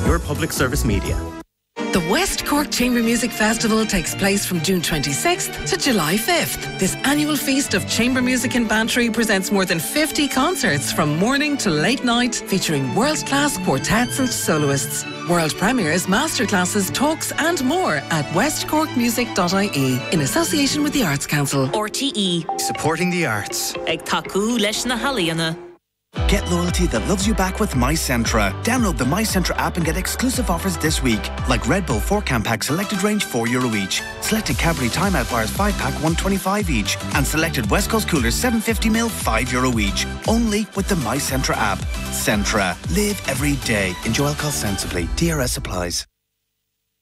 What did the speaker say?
your public service media. The West Cork Chamber Music Festival takes place from June 26th to July 5th. This annual feast of chamber music in Bantry presents more than 50 concerts from morning to late night, featuring world-class quartets and soloists. World premieres, masterclasses, talks and more at westcorkmusic.ie in association with the Arts Council. RTE. Supporting the arts. Ag taku leis na halaíonna. Get loyalty that loves you back with MyCentra. Download the MyCentra app and get exclusive offers this week, like Red Bull 4-can pack selected range €4 each, selected Cadbury Timeout bars 5-pack $1.25 each, and selected West Coast coolers 750ml €5 each. Only with the MyCentra app. Centra. Live every day. Enjoy alcohol sensibly. DRS applies.